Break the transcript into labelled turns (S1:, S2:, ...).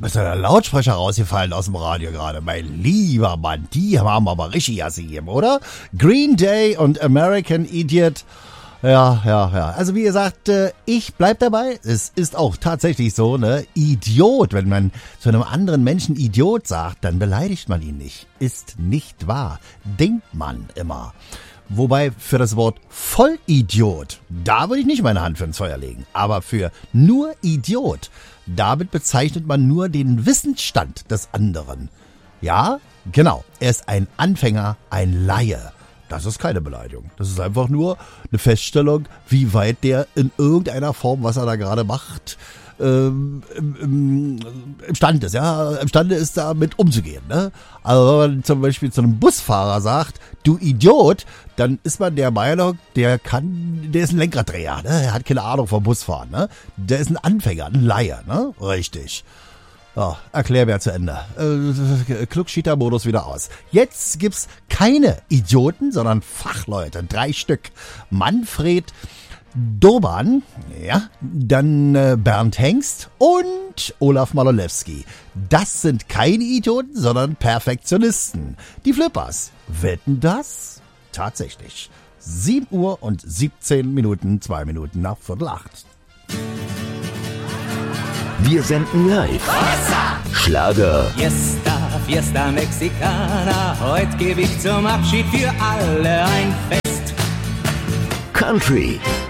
S1: Ist da der Lautsprecher rausgefallen aus dem Radio gerade? Mein lieber Mann, die haben aber richtig Jasse gegeben, oder? Green Day und American Idiot. Ja. Also wie gesagt, ich bleib dabei. Es ist auch tatsächlich so, ne? Idiot. Wenn man zu einem anderen Menschen Idiot sagt, dann beleidigt man ihn nicht. Ist nicht wahr. Denkt man immer. Wobei für das Wort Vollidiot, da würde ich nicht meine Hand für ins Feuer legen. Aber für nur Idiot, damit bezeichnet man nur den Wissensstand des anderen. Ja, genau. Er ist ein Anfänger, ein Laie. Das ist keine Beleidigung. Das ist einfach nur eine Feststellung, wie weit der in irgendeiner Form, was er da gerade macht, imstande ist. Ja, imstande ist, damit umzugehen. Ne? Also wenn man zum Beispiel zu einem Busfahrer sagt, du Idiot, dann ist man der Meinung, der ist ein Lenkraddreher. Ne? Er hat keine Ahnung vom Busfahren. Ne? Der ist ein Anfänger, ein Laie. Ne? Richtig. So, Erklärbär zu Ende. Klugschieter-Modus wieder aus. Jetzt gibt's keine Idioten, sondern Fachleute. 3 Stück. Manfred Doban, ja, dann Bernd Hengst und Olaf Malolewski. Das sind keine Idioten, sondern Perfektionisten. Die Flippers. Wetten das? Tatsächlich. 7 Uhr und 17 Minuten, 2 Minuten nach 7:45.
S2: Wir senden live. Schlager,
S3: Fiesta Mexicana. Heute gebe ich zum Abschied für alle ein Fest.
S2: Country,